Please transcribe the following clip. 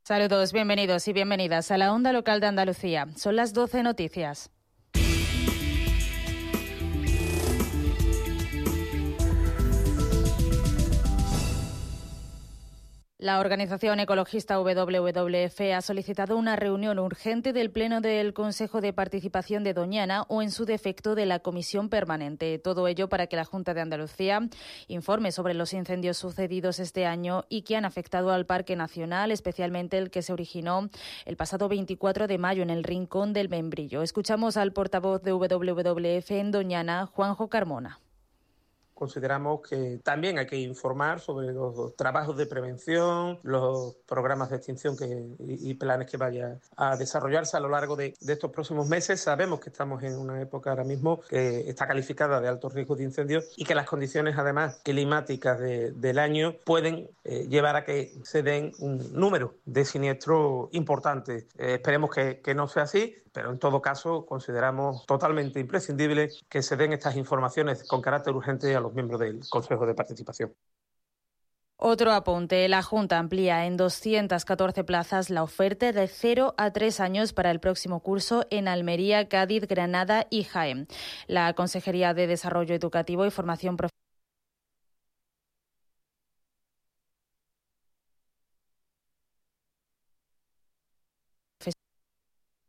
Saludos, bienvenidos y bienvenidas a la Onda Local de Andalucía. Son las 12 noticias. La organización ecologista WWF ha solicitado una reunión urgente del Pleno del Consejo de Participación de Doñana o, en su defecto, de la Comisión Permanente. Todo ello para que la Junta de Andalucía informe sobre los incendios sucedidos este año y que han afectado al Parque Nacional, especialmente el que se originó el pasado 24 de mayo en el Rincón del Membrillo. Escuchamos al portavoz de WWF en Doñana, Juanjo Carmona. Consideramos que también hay que informar sobre los trabajos de prevención, los programas de extinción y planes que vaya a desarrollarse a lo largo de estos próximos meses. Sabemos que estamos en una época ahora mismo que está calificada de alto riesgo de incendios y que las condiciones además climáticas del año pueden llevar a que se den un número de siniestros importantes. Esperemos que no sea así, pero en todo caso consideramos totalmente imprescindible que se den estas informaciones con carácter urgente a los miembros del Consejo de Participación. Otro apunte. La Junta amplía en 214 plazas la oferta de 0 a 3 años para el próximo curso en Almería, Cádiz, Granada y Jaén. La Consejería de Desarrollo Educativo y Formación Profesional